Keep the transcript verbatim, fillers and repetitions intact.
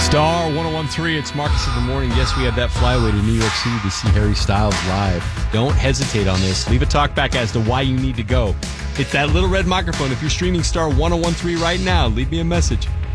Star one oh one three, it's Marcus in the morning. Yes, we had that flyaway to New York City to see Harry Styles live. Don't hesitate on this. Leave a talk back as to why you need to go. It's that little red microphone. If you're streaming Star one oh one three right now, leave me a message.